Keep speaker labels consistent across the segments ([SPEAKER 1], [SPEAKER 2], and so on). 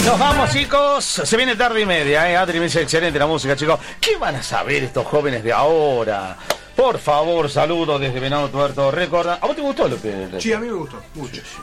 [SPEAKER 1] Nos vamos, chicos. Se viene tarde y media, Adri me dice excelente la música, chicos. ¿Qué van a saber estos jóvenes de ahora? Por favor, saludos desde Venado Tuerto. Recuerda. ¿A vos te gustó lo que...?
[SPEAKER 2] Sí, a mí me gustó mucho.
[SPEAKER 1] Sí.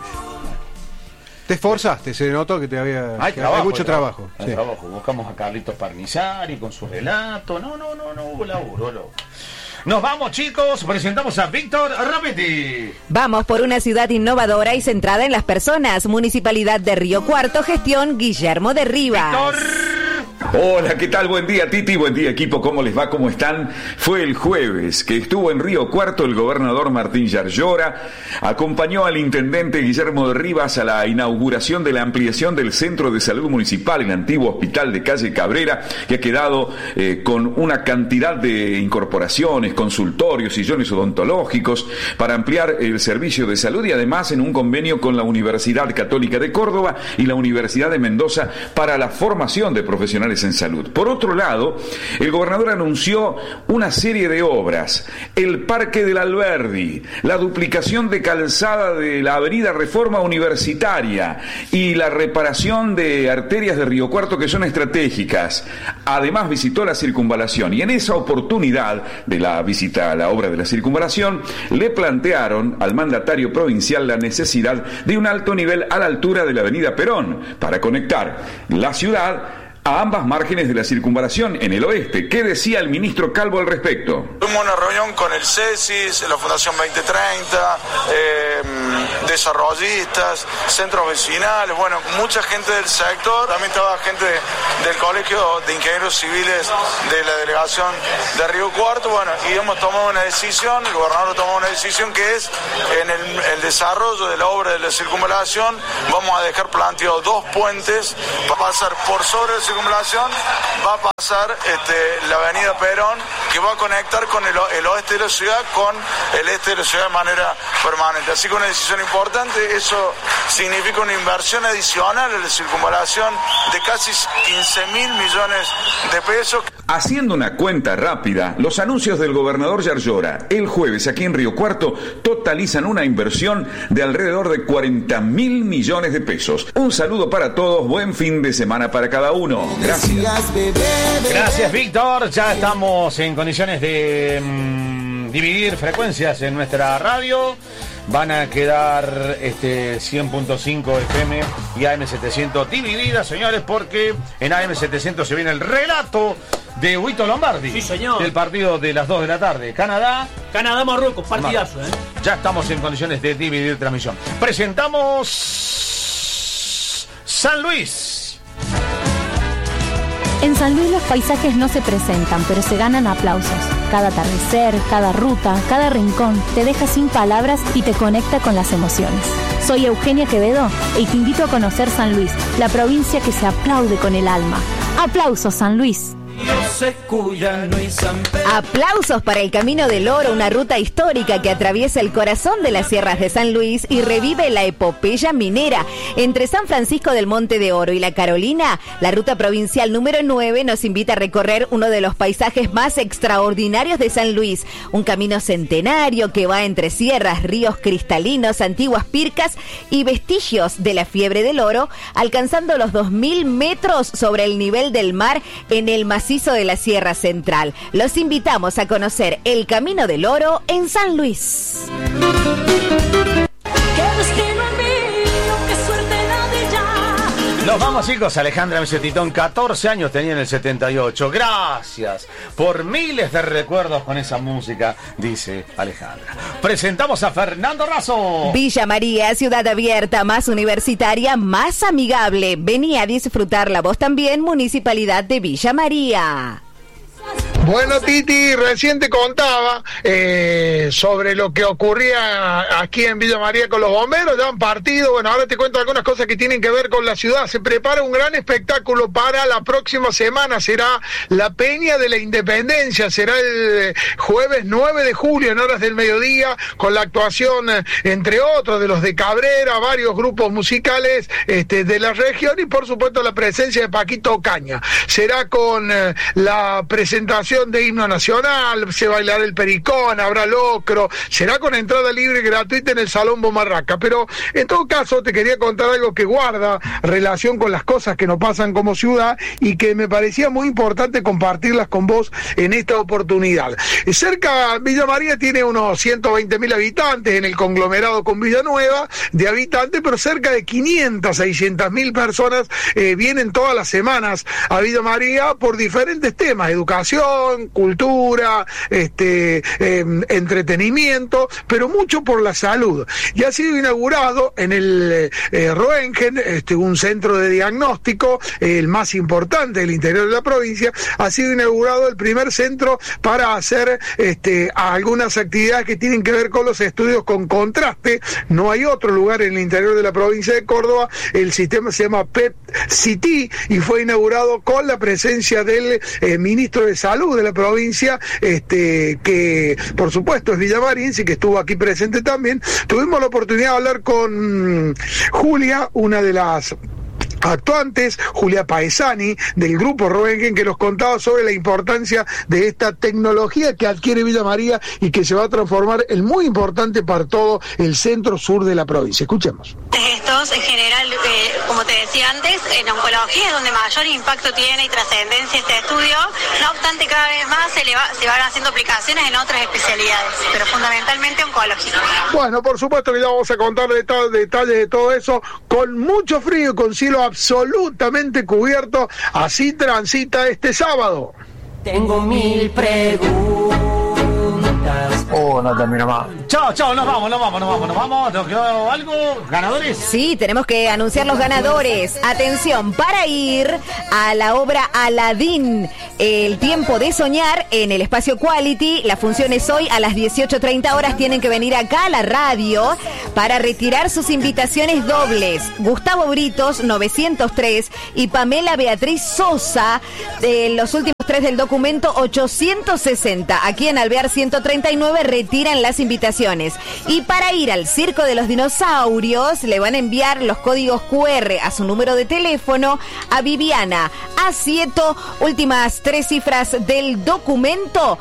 [SPEAKER 2] Te esforzaste, se notó que te había...
[SPEAKER 1] Hay
[SPEAKER 2] mucho trabajo.
[SPEAKER 1] Hay trabajo. Buscamos a Carlitos Parnizari con su relato. No hubo laburo. Nos vamos, chicos. Presentamos a Víctor Rapetti.
[SPEAKER 3] Vamos por una ciudad innovadora y centrada en las personas. Municipalidad de Río Cuarto, gestión Guillermo de Rivas.
[SPEAKER 1] Víctor.
[SPEAKER 4] Hola, ¿qué tal? Buen día, Titi, buen día, equipo, ¿cómo les va? ¿Cómo están? Fue el jueves que estuvo en Río Cuarto el gobernador Martín Yarlora, acompañó al intendente Guillermo de Rivas a la inauguración de la ampliación del Centro de Salud Municipal, el antiguo hospital de calle Cabrera, que ha quedado con una cantidad de incorporaciones, consultorios, sillones odontológicos, para ampliar el servicio de salud y además en un convenio con la Universidad Católica de Córdoba y la Universidad de Mendoza para la formación de profesionales en salud. Por otro lado, el gobernador anunció una serie de obras: el Parque del Alberdi, la duplicación de calzada de la avenida Reforma Universitaria y la reparación de arterias de Río Cuarto que son estratégicas. Además visitó la circunvalación y en esa oportunidad de la visita a la obra de la circunvalación le plantearon al mandatario provincial la necesidad de un alto nivel a la altura de la avenida Perón para conectar la ciudad a ambas márgenes de la circunvalación en el oeste. ¿Qué decía el ministro Calvo al respecto?
[SPEAKER 5] Tuvimos una reunión con el CESIS, la Fundación 2030, desarrollistas, centros vecinales, bueno, mucha gente del sector. También estaba gente del Colegio de Ingenieros Civiles de la Delegación de Río Cuarto, bueno, y hemos tomado una decisión, el gobernador tomó una decisión que es, en el desarrollo de la obra de la circunvalación, vamos a dejar planteados 2 puentes, va a pasar por sobre la circunvalación, va a pasar la avenida Perón, que va a conectar con el oeste de la ciudad con el este de la ciudad de manera permanente. Así que una decisión importante, eso significa una inversión adicional a la circunvalación de casi 15.000 millones de pesos.
[SPEAKER 4] Haciendo una cuenta rápida, los anuncios del gobernador Yarlora el jueves aquí en Río Cuarto totalizan una inversión de alrededor de 40.000 millones de pesos. Un saludo para todos, buen fin de semana para cada uno. Gracias.
[SPEAKER 1] Gracias, Víctor. Ya estamos en condiciones de dividir frecuencias en nuestra radio. Van a quedar 100.5 FM y AM700 divididas, señores, porque en AM700 se viene el relato de Huito Lombardi.
[SPEAKER 6] Sí, señor.
[SPEAKER 1] Del partido de las 2 de la tarde.
[SPEAKER 6] Canadá-Marruecos, partidazo,
[SPEAKER 1] Ya estamos en condiciones de dividir transmisión. Presentamos San Luis.
[SPEAKER 7] En San Luis los paisajes no se presentan, pero se ganan aplausos. Cada atardecer, cada ruta, cada rincón te deja sin palabras y te conecta con las emociones. Soy Eugenia Quevedo y te invito a conocer San Luis, la provincia que se aplaude con el alma. ¡Aplausos, San Luis!
[SPEAKER 3] Aplausos para el Camino del Oro, una ruta histórica que atraviesa el corazón de las sierras de San Luis y revive la epopeya minera. Entre San Francisco del Monte de Oro y La Carolina, la ruta provincial número 9 nos invita a recorrer uno de los paisajes más extraordinarios de San Luis, un camino centenario que va entre sierras, ríos cristalinos, antiguas pircas y vestigios de la fiebre del oro, alcanzando los 2.000 metros sobre el nivel del mar en el macizo de la Sierra Central. Los invitamos a conocer el Camino del Oro en San Luis.
[SPEAKER 1] Nos vamos, chicos. Alejandra Mesetitón, 14 años tenía en el 78. Gracias por miles de recuerdos con esa música, dice Alejandra. Presentamos a Fernando Razo.
[SPEAKER 3] Villa María, ciudad abierta, más universitaria, más amigable. Vení a disfrutarla vos también, Municipalidad de Villa María.
[SPEAKER 8] Bueno, Titi, recién te contaba sobre lo que ocurría aquí en Villa María con los bomberos, ya han partido. Bueno, ahora te cuento algunas cosas que tienen que ver con la ciudad. Se prepara un gran espectáculo para la próxima semana, será la Peña de la Independencia, será el jueves 9 de julio en horas del mediodía, con la actuación, entre otros, de los de Cabrera, varios grupos musicales de la región y por supuesto la presencia de Paquito Ocaña. Será con la presentación presentación de himno nacional, se bailará el pericón, habrá locro, será con entrada libre y gratuita en el Salón Bomarraca. Pero en todo caso te quería contar algo que guarda relación con las cosas que nos pasan como ciudad y que me parecía muy importante compartirlas con vos en esta oportunidad. Cerca, Villa María tiene unos 120.000 habitantes en el conglomerado con Villanueva de habitantes, pero cerca de 500, 600.000 personas vienen todas las semanas a Villa María por diferentes temas: educación, cultura, entretenimiento, pero mucho por la salud. Y ha sido inaugurado en el Roentgen, un centro de diagnóstico, el más importante del interior de la provincia. Ha sido inaugurado el primer centro para hacer algunas actividades que tienen que ver con los estudios con contraste. No hay otro lugar en el interior de la provincia de Córdoba. El sistema se llama PET-CT y fue inaugurado con la presencia del ministro de Salud de la provincia, que por supuesto es villamarense y que estuvo aquí presente también. Tuvimos la oportunidad de hablar con Julia, una de las actuantes, Julia Paesani, del grupo Roentgen, que nos contaba sobre la importancia de esta tecnología que adquiere Villa María y que se va a transformar en muy importante para todo el centro sur de la provincia. Escuchemos.
[SPEAKER 9] Estos, en general, como te decía antes, en oncología es donde mayor impacto tiene y trascendencia este estudio. No obstante, cada vez más se van haciendo aplicaciones en otras especialidades, pero fundamentalmente oncológica.
[SPEAKER 8] Bueno, por supuesto que ya vamos a contar detalles de todo eso, con mucho frío y con cielo absolutamente cubierto. Así transita este sábado.
[SPEAKER 10] Tengo 1000 preguntas.
[SPEAKER 1] No termina más. Chao, nos vamos. ¿Nos quedó algo? ¿Ganadores?
[SPEAKER 3] Sí, tenemos que anunciar los ganadores. Atención, para ir a la obra Aladín, El tiempo de soñar, en el espacio Quality. La función es hoy a las 18:30 horas. Tienen que venir acá a la radio para retirar sus invitaciones dobles. Gustavo Britos, 903, y Pamela Beatriz Sosa, de los últimos 3 del documento 860. Aquí en Alvear 139 retiran las invitaciones. Y para ir al Circo de los Dinosaurios le van a enviar los códigos QR a su número de teléfono a Viviana Asieto, últimas 3 cifras del documento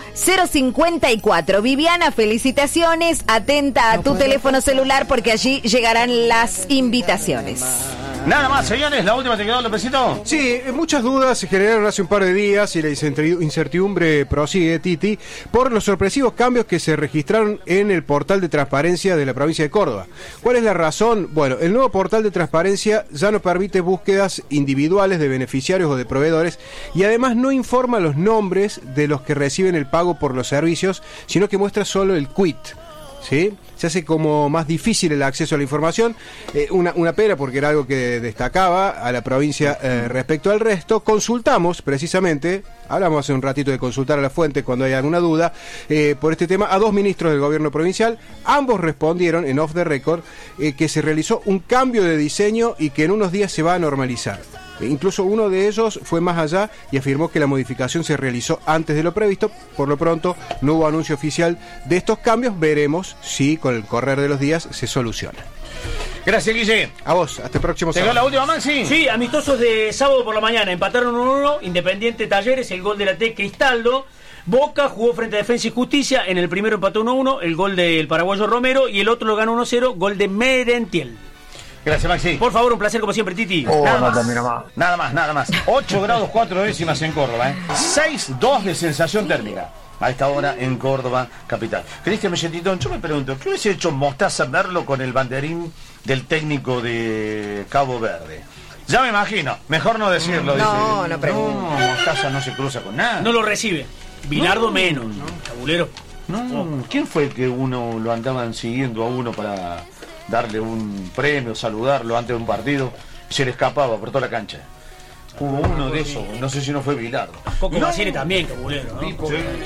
[SPEAKER 3] 054. Viviana, felicitaciones, atenta a tu teléfono celular porque allí llegarán las invitaciones.
[SPEAKER 1] Nada más, señores, la última te quedó, Lópezito.
[SPEAKER 2] Sí, muchas dudas se generaron hace un par de días y la incertidumbre prosigue, Titi, por los sorpresivos cambios que se registraron en el portal de transparencia de la provincia de Córdoba. ¿Cuál es la razón? Bueno, el nuevo portal de transparencia ya no permite búsquedas individuales de beneficiarios o de proveedores y además no informa los nombres de los que reciben el pago por los servicios, sino que muestra solo el quit, ¿sí? Se hace como más difícil el acceso a la información, una pena porque era algo que destacaba a la provincia respecto al resto. Consultamos precisamente, hablamos hace un ratito de consultar a la fuente cuando hay alguna duda por este tema, a 2 ministros del gobierno provincial. Ambos respondieron en off the record que se realizó un cambio de diseño y que en unos días se va a normalizar. Incluso uno de ellos fue más allá y afirmó que la modificación se realizó antes de lo previsto. Por lo pronto no hubo anuncio oficial de estos cambios. Veremos si con el correr de los días se soluciona.
[SPEAKER 1] Gracias, Guille.
[SPEAKER 2] A vos, hasta el próximo
[SPEAKER 1] sábado. ¿Te quedó la última, Maxi?
[SPEAKER 6] Sí, amistosos de sábado por la mañana. Empataron 1-1, Independiente Talleres, el gol de la T. Cristaldo. Boca jugó frente a Defensa y Justicia. En el primero empató 1-1, el gol del paraguayo Romero. Y el otro lo ganó 1-0, gol de Merentiel.
[SPEAKER 1] Gracias, Maxi.
[SPEAKER 6] Por favor, un placer como siempre, Titi.
[SPEAKER 1] Nada más. 8 grados 4 décimas en Córdoba, 6,2 de sensación térmica a esta hora en Córdoba capital. Cristian Melletitón, yo me pregunto, ¿qué hubiese hecho Mostaza verlo con el banderín del técnico de Cabo Verde? Ya me imagino, mejor no decirlo.
[SPEAKER 3] No pregunto.
[SPEAKER 1] No, Mostaza no se cruza con nada.
[SPEAKER 6] No lo recibe. Bilardo menos, ¿no? Cabulero.
[SPEAKER 1] No. ¿Quién fue el que uno lo andaban siguiendo a uno para darle un premio, saludarlo antes de un partido? Se le escapaba por toda la cancha. Hubo uno de esos, no sé si no fue Bilardo.
[SPEAKER 6] Coco Basile también, cabulero, ¿no?
[SPEAKER 1] Pipo,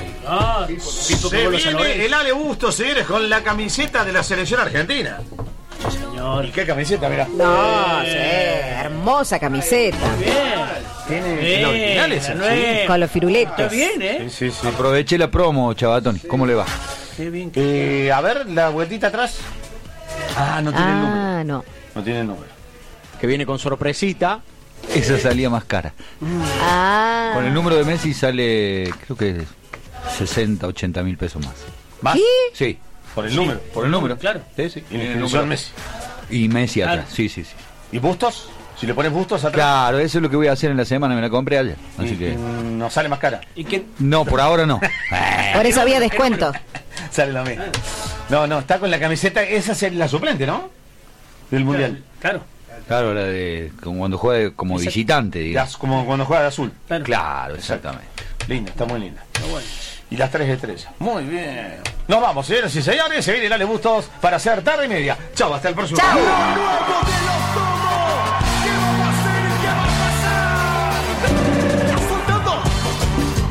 [SPEAKER 6] Pipo
[SPEAKER 1] se viene el Ale Bustos, señores, con la camiseta de la selección argentina.
[SPEAKER 6] Señor.
[SPEAKER 1] ¿Y qué camiseta, mirá?
[SPEAKER 3] No, sí, hermosa camiseta.
[SPEAKER 1] Tiene los originales,
[SPEAKER 3] sí, con los firuletos.
[SPEAKER 6] Está bien, ¿eh?
[SPEAKER 11] Sí. Aproveché la promo, Chavatoni. ¿Cómo le va?
[SPEAKER 6] Qué bien.
[SPEAKER 1] A ver, la vueltita atrás. No tiene el número.
[SPEAKER 3] No
[SPEAKER 1] tiene el número.
[SPEAKER 11] Que viene con sorpresita. esa salía más cara.
[SPEAKER 3] Ah.
[SPEAKER 11] Con el número de Messi sale, creo que 60, 80 mil pesos más.
[SPEAKER 1] ¿Más?
[SPEAKER 11] Sí.
[SPEAKER 1] Por el número.
[SPEAKER 11] Por el número.
[SPEAKER 6] Claro.
[SPEAKER 11] Sí, sí.
[SPEAKER 1] Y la
[SPEAKER 11] el
[SPEAKER 1] inscripción
[SPEAKER 11] número.
[SPEAKER 1] Messi.
[SPEAKER 11] Y Messi
[SPEAKER 6] Claro.
[SPEAKER 11] atrás. Sí, sí, sí.
[SPEAKER 1] ¿Y bustos? Si le pones bustos atrás.
[SPEAKER 11] Claro, eso es lo que voy a hacer en la semana, me la compré ayer. Así
[SPEAKER 1] y,
[SPEAKER 11] que.
[SPEAKER 1] no sale más cara.
[SPEAKER 6] ¿Y qué?
[SPEAKER 11] No, por ahora no.
[SPEAKER 3] Por eso había descuento.
[SPEAKER 1] Sale la misma. No, está con la camiseta. Esa es la suplente, ¿no? Del mundial.
[SPEAKER 6] Claro.
[SPEAKER 11] Claro, la de como cuando juega como visitante, digamos.
[SPEAKER 1] Como cuando juega de azul.
[SPEAKER 11] Claro, exactamente.
[SPEAKER 1] Linda, está muy linda.
[SPEAKER 6] Está bueno.
[SPEAKER 1] Y las 3 estrellas. Muy bien. Nos vamos, señores y señores. Se viene Lale Bustos para hacer tarde y media. Chau, hasta el próximo.
[SPEAKER 3] Chau.